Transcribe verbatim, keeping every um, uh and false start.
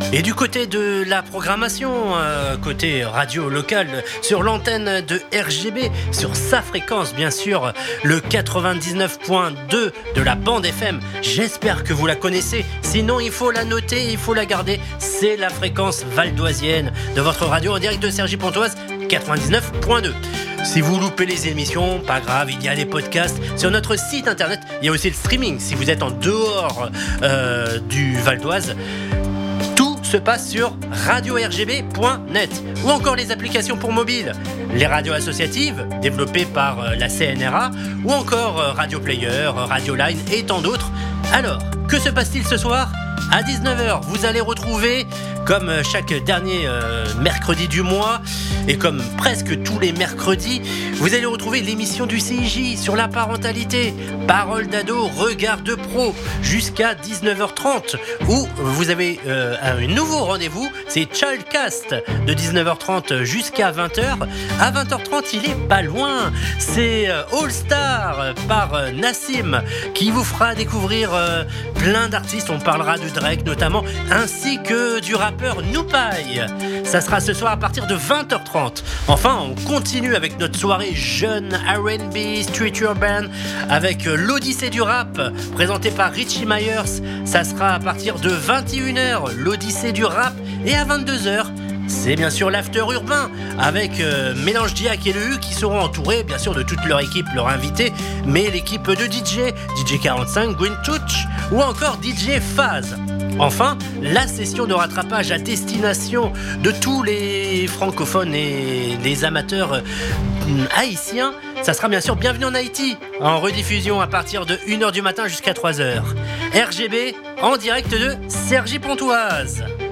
Et du côté de la programmation, euh, côté radio locale, sur l'antenne de R G B, sur sa fréquence bien sûr, le quatre-vingt-dix-neuf point deux de la bande F M. J'espère que vous la connaissez, sinon il faut la noter, il faut la garder. C'est la fréquence valdoisienne de votre radio en direct de Cergy-Pontoise, quatre-vingt-dix-neuf point deux. Si vous loupez les émissions, pas grave, il y a les podcasts sur notre site internet. Il y a aussi le streaming si vous êtes en dehors euh, du Val d'Oise. Se passe sur radio r g b point net ou encore les applications pour mobile, les radios associatives développées par la C N R A ou encore Radio Player, Radio Line et tant d'autres. Alors, que se passe-t-il ce soir ? À dix-neuf heures, vous allez retrouver, comme chaque dernier euh, mercredi du mois, et comme presque tous les mercredis, vous allez retrouver l'émission du C I J sur la parentalité, Parole d'ado, regard de pro, jusqu'à dix-neuf heures trente, où vous avez euh, un nouveau rendez-vous, c'est Childcast, de dix-neuf heures trente jusqu'à vingt heures. À vingt heures trente, il est pas loin, c'est euh, All Star par euh, Nassim, qui vous fera découvrir euh, plein d'artistes, on parlera de Drake notamment, ainsi que du rappeur Noupaï. Ça sera ce soir à partir de vingt heures trente. Enfin, on continue avec notre soirée jeune R and B, Street Urban, avec l'Odyssée du rap, présentée par Richie Myers. Ça sera à partir de vingt et une heures, l'Odyssée du rap, et à vingt-deux heures, c'est bien sûr l'After Urbain avec euh, Mélange Diac et le U qui seront entourés bien sûr de toute leur équipe, leur invité, mais l'équipe de D J, D J quarante-cinq, Green Touch ou encore D J Phase. Enfin, la session de rattrapage à destination de tous les francophones et les amateurs euh, haïtiens, ça sera bien sûr Bienvenue en Haïti, en rediffusion à partir de une heure du matin jusqu'à trois heures. R G B en direct de Cergy-Pontoise.